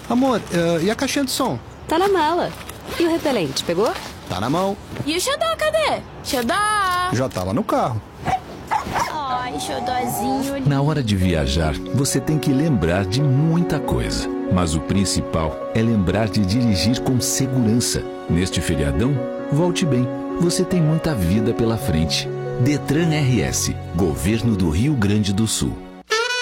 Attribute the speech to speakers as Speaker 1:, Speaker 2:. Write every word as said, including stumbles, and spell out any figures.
Speaker 1: Amor, uh, e a caixinha de som?
Speaker 2: Tá na mala. E o repelente, pegou?
Speaker 1: Tá na mão.
Speaker 3: E o xodó, cadê? Xodó!
Speaker 1: Já tava no carro.
Speaker 3: Ai, xodózinho.
Speaker 4: Na hora de viajar, você tem que lembrar de muita coisa. Mas o principal é lembrar de dirigir com segurança. Neste feriadão, volte bem. Você tem muita vida pela frente. Detran R S, Governo do Rio Grande do Sul.